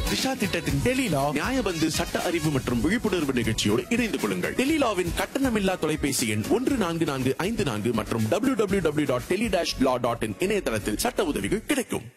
திஷா திட்டத்தின் டெலிலா நியாயபந்து சட்ட அறிவு மற்றும் விழிப்புணர்வு நிகழ்ச்சியோடு இணைந்து கொள்ளுங்கள். டெலிலாவின் கட்டணமில்லா தொலைபேசி எண் 144454 மற்றும் www.tele-law.in இணையதளத்தில் சட்ட உதவிகள் கிடைக்கும்.